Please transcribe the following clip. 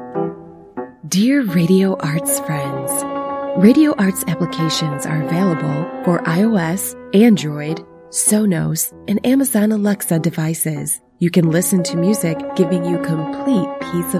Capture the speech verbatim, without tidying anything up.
Dear Radio Arts friends, Radio Arts applications are available for iOS, Android, Sonos, and Amazon Alexa devices. You can listen to music giving you complete peace of